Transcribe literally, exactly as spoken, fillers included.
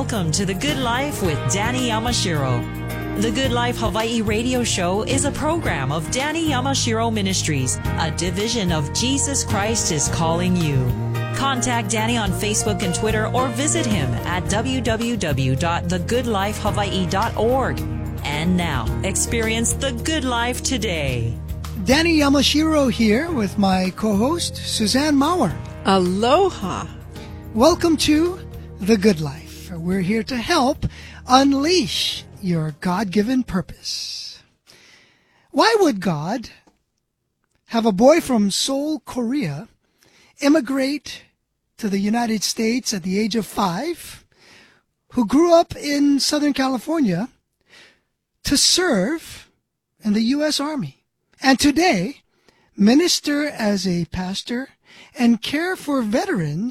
Welcome to The Good Life with Danny Yamashiro. The Good Life Hawaii radio show is a program of Danny Yamashiro Ministries, a division of Jesus Christ is Calling You. Contact Danny on Facebook and Twitter or visit him at w w w dot the good life hawaii dot org. And now, experience the good life today. Danny Yamashiro here with my co-host, Suzanne Maurer. Aloha. Welcome to The Good Life. We're here to help unleash your God-given purpose. Why would God have a boy from Seoul, Korea, immigrate to the United States at the age of five, who grew up in Southern California, to serve in the U S Army, and today minister as a pastor and care for veterans